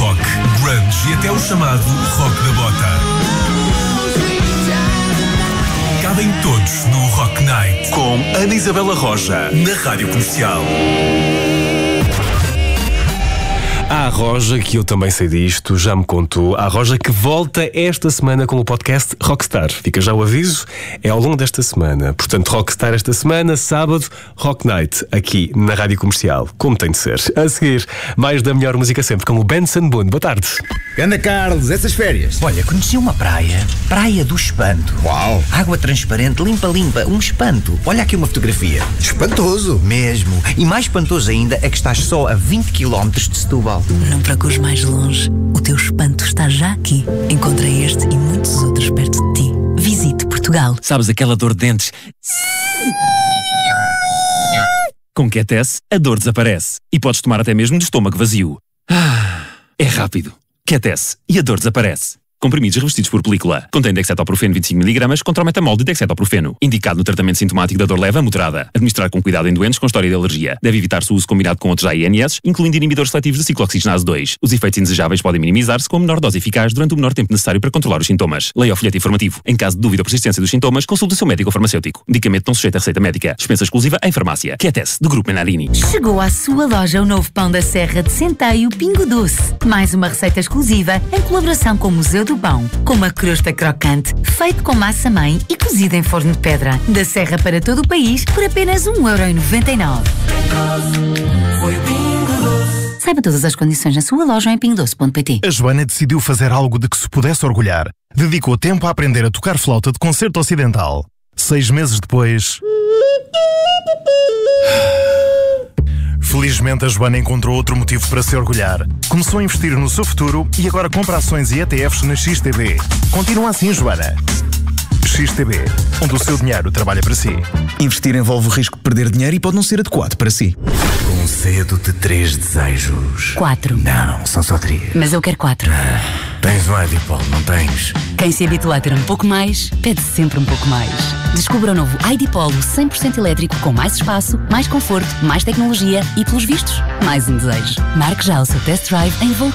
rock, grunge e até o chamado rock da bota. Cabem todos no Rock Night com Ana Isabela Roja na Rádio Comercial. Há a Roja, que eu também sei disto, já me contou. Há a Roja que volta esta semana com o podcast Rockstar. Fica já o aviso, é ao longo desta semana. Portanto, Rockstar esta semana, sábado, Rock Night, aqui na Rádio Comercial, como tem de ser. A seguir, mais da melhor música sempre, com o Benson Boone. Boa tarde. Ganda Carlos, essas férias? Olha, conheci uma Praia do Espanto. Uau! Água transparente, limpa, um espanto. Olha aqui uma fotografia. Espantoso! Mesmo. E mais espantoso ainda é que estás só a 20 km de Setúbal. Não procures mais longe. O teu espanto está já aqui. Encontra este e muitos outros perto de ti. Visite Portugal. Sabes aquela dor de dentes? Com Ketesse, a dor desaparece. E podes tomar até mesmo de estômago vazio. É rápido. Ketesse e a dor desaparece. Comprimidos revestidos por película. Contém dexetoprofeno 25mg contra o metamol de dexetoprofeno. Indicado no tratamento sintomático da dor leve a moderada. Administrar com cuidado em doentes com história de alergia. Deve evitar-se o uso combinado com outros AINS, incluindo inibidores seletivos de ciclooxigenase 2. Os efeitos indesejáveis podem minimizar-se com a menor dose eficaz durante o menor tempo necessário para controlar os sintomas. Leia o folheto informativo. Em caso de dúvida ou persistência dos sintomas, consulte o seu médico ou farmacêutico. Medicamento não sujeito a receita médica. Dispensa exclusiva em farmácia. Ketesse, do Grupo Menarini. Chegou à sua loja o novo pão da Serra de Centeio Pingo Doce. Mais uma receita exclusiva em colaboração com o Museu do Pão. Com uma crosta crocante, feito com massa-mãe e cozido em forno de pedra. Da Serra para todo o país, por apenas 1,99€. Saiba todas as condições na sua loja em pingodoce.pt. A Joana decidiu fazer algo de que se pudesse orgulhar. Dedicou tempo a aprender a tocar flauta de concerto ocidental. 6 meses depois... Felizmente, a Joana encontrou outro motivo para se orgulhar. Começou a investir no seu futuro e agora compra ações e ETFs na XTB. Continua assim, Joana. XTB, onde o seu dinheiro trabalha para si. Investir envolve o risco de perder dinheiro e pode não ser adequado para si. Concedo de 3 desejos. 4. Não, são só 3. Mas eu quero 4. Tens um iDipol, não tens? Quem se habitua a ter um pouco mais, pede sempre um pouco mais. Descubra o novo iDipolo 100% elétrico com mais espaço, mais conforto, mais tecnologia e, pelos vistos, mais um desejo. Marque já o seu test drive em